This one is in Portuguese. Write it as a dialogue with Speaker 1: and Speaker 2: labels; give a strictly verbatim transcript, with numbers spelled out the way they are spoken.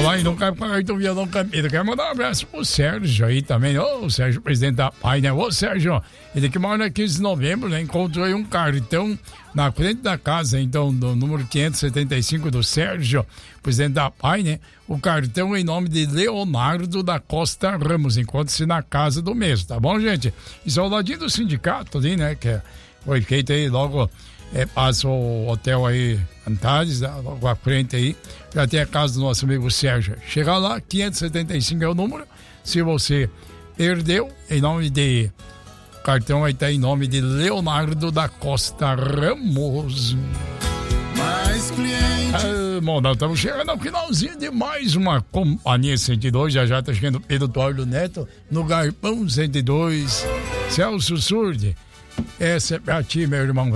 Speaker 1: Falar em não cai para o violão Camilo. Quero mandar um abraço pro Sérgio aí também. Ô, o Sérgio, presidente da P A I, né? Ô, Sérgio, ele que mora na quinze de novembro, né? Encontrou aí um cartão na frente da casa, então, do número quinhentos e setenta e cinco do Sérgio, presidente da P A I, né? O cartão em nome de Leonardo da Costa Ramos. Encontra-se na casa do mesmo, tá bom, gente? Isso é o ladinho do sindicato ali, né? Que foi feito aí logo. É, passa o hotel aí, Antares, logo à frente aí, já tem a casa do nosso amigo Sérgio. Chegar lá, quinhentos e setenta e cinco é o número. Se você perdeu, em nome de cartão aí tá em nome de Leonardo da Costa Ramos.
Speaker 2: Mais cliente.
Speaker 1: Ah, bom, nós estamos chegando ao finalzinho de mais uma Companhia cento e dois. Já já tá chegando Pedro Tordo Neto no Galpão cento e dois. Celso Surdi, essa é pra ti, meu irmão.